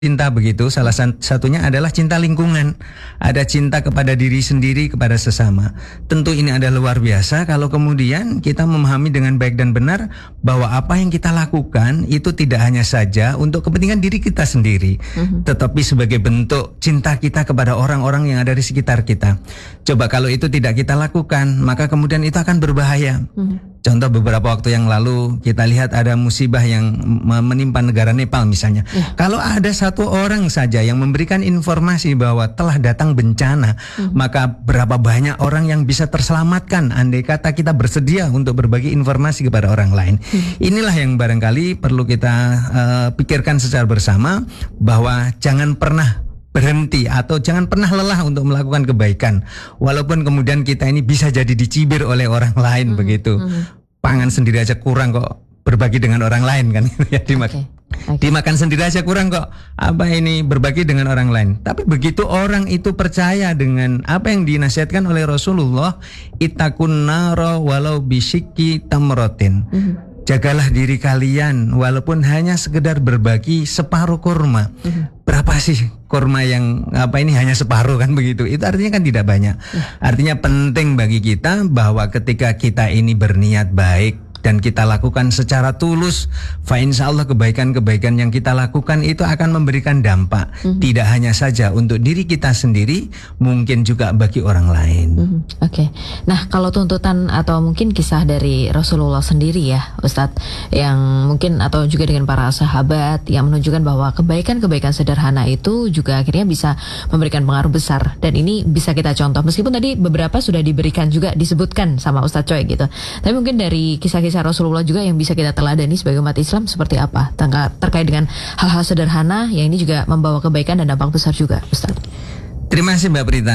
cinta begitu, salah satunya adalah cinta lingkungan. Ada cinta kepada diri sendiri, kepada sesama. Tentu ini adalah luar biasa kalau kemudian kita memahami dengan baik dan benar bahwa apa yang kita lakukan itu tidak hanya saja untuk kepentingan diri kita sendiri, tetapi sebagai bentuk cinta kita kepada orang-orang yang ada di sekitar kita. Coba kalau itu tidak kita lakukan, maka kemudian itu akan berbahaya. Contoh beberapa waktu yang lalu kita lihat ada musibah yang menimpa negara Nepal misalnya. Kalau ada satu orang saja yang memberikan informasi bahwa telah datang bencana, maka berapa banyak orang yang bisa terselamatkan andai kata kita bersedia untuk berbagi informasi kepada orang lain. Inilah yang barangkali perlu kita pikirkan secara bersama, bahwa jangan pernah berhenti atau jangan pernah lelah untuk melakukan kebaikan, walaupun kemudian kita ini bisa jadi dicibir oleh orang lain begitu. Pangan sendiri aja kurang kok berbagi dengan orang lain kan ya, dimakan sendiri aja kurang kok apa ini berbagi dengan orang lain. Tapi begitu orang itu percaya dengan apa yang dinasihatkan oleh Rasulullah, ittaqun nara walau bisyikki tamratin. Jagalah diri kalian walaupun hanya sekedar berbagi separuh kurma. Berapa sih kurma yang ini hanya separuh kan begitu? Itu artinya kan tidak banyak. Artinya penting bagi kita bahwa ketika kita ini berniat baik dan kita lakukan secara tulus, fa insyaallah kebaikan-kebaikan yang kita lakukan itu akan memberikan dampak, tidak hanya saja untuk diri kita sendiri, mungkin juga bagi orang lain. Oke. Nah, kalau tuntutan atau mungkin kisah dari Rasulullah sendiri ya, Ustadz, yang mungkin atau juga dengan para sahabat yang menunjukkan bahwa kebaikan-kebaikan sederhana itu juga akhirnya bisa memberikan pengaruh besar, dan ini bisa kita contoh. Meskipun tadi beberapa sudah diberikan juga disebutkan sama Ustadz Choi gitu, tapi mungkin dari kisah-kisah Rasulullah juga yang bisa kita teladani sebagai umat Islam seperti apa terkait dengan hal-hal sederhana yang ini juga membawa kebaikan dan dampak besar juga, Ustaz. Terima kasih Mbak Prita.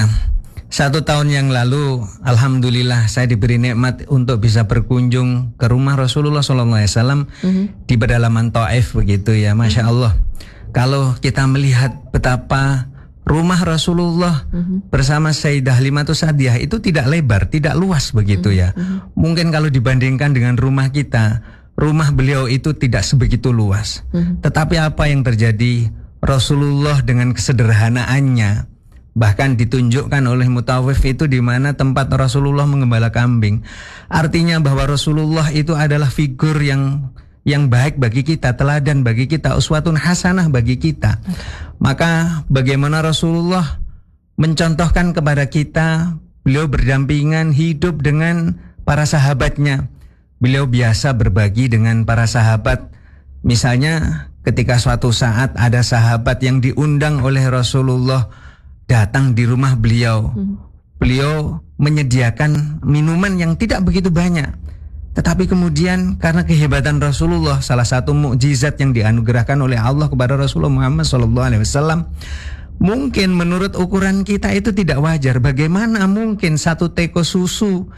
1 tahun yang lalu, alhamdulillah saya diberi nikmat untuk bisa berkunjung ke rumah Rasulullah SAW di pedalaman Taif begitu ya, Masya Allah. Kalau kita melihat betapa rumah Rasulullah bersama Sayyidah Halimatus Sa'diyah itu tidak lebar, tidak luas begitu ya. Mungkin kalau dibandingkan dengan rumah kita, rumah beliau itu tidak sebegitu luas. Tetapi apa yang terjadi? Rasulullah dengan kesederhanaannya bahkan ditunjukkan oleh mutawif itu di mana tempat Rasulullah mengembala kambing. Artinya bahwa Rasulullah itu adalah figur yang baik bagi kita, teladan bagi kita, uswatun hasanah bagi kita. Maka bagaimana Rasulullah mencontohkan kepada kita, beliau berdampingan hidup dengan para sahabatnya. Beliau biasa berbagi dengan para sahabat. Misalnya ketika suatu saat ada sahabat yang diundang oleh Rasulullah datang di rumah beliau. Beliau menyediakan minuman yang tidak begitu banyak. Tetapi kemudian karena kehebatan Rasulullah, salah satu mukjizat yang dianugerahkan oleh Allah kepada Rasulullah Muhammad SAW, mungkin menurut ukuran kita itu tidak wajar. Bagaimana mungkin 1 teko susu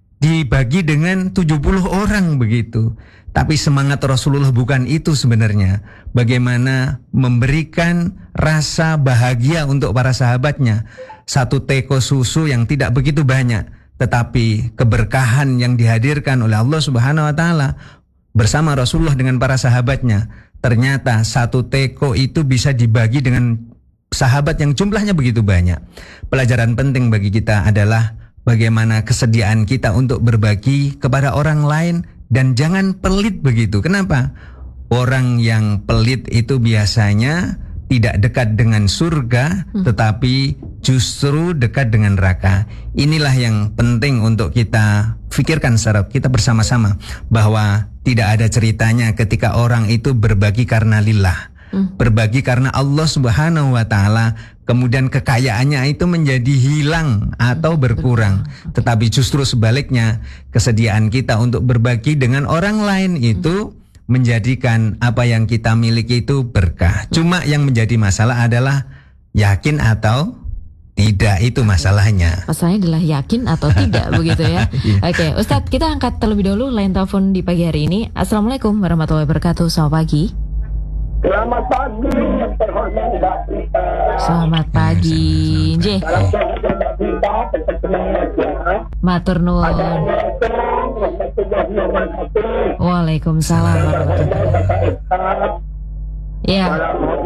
dibagi dengan 70 orang begitu? Tapi semangat Rasulullah bukan itu sebenarnya. Bagaimana memberikan rasa bahagia untuk para sahabatnya. 1 teko susu yang tidak begitu banyak, tetapi keberkahan yang dihadirkan oleh Allah Subhanahu wa taala bersama Rasulullah dengan para sahabatnya. Ternyata 1 teko itu bisa dibagi dengan sahabat yang jumlahnya begitu banyak. Pelajaran penting bagi kita adalah bagaimana kesediaan kita untuk berbagi kepada orang lain dan jangan pelit begitu. Kenapa? Orang yang pelit itu biasanya tidak dekat dengan surga, tetapi justru dekat dengan neraka. Inilah yang penting untuk kita pikirkan secara kita bersama-sama, bahwa tidak ada ceritanya ketika orang itu berbagi karena lillah, berbagi karena Allah Subhanahu wa taala, kemudian kekayaannya itu menjadi hilang atau berkurang. Tetapi justru sebaliknya, kesediaan kita untuk berbagi dengan orang lain itu menjadikan apa yang kita miliki itu berkah. Cuma yang menjadi masalah adalah yakin atau tidak, itu masalahnya. Masalahnya adalah yakin atau tidak begitu ya. Oke, Ustadz, kita angkat terlebih dahulu line telepon di pagi hari ini. Assalamualaikum warahmatullahi wabarakatuh. Selamat pagi. Selamat pagi, terhormat Mbak Prita. Selamat pagi, Nje. Matur nuwun. Waalaikumsalam warahmatullahi wabarakatuh. Ya.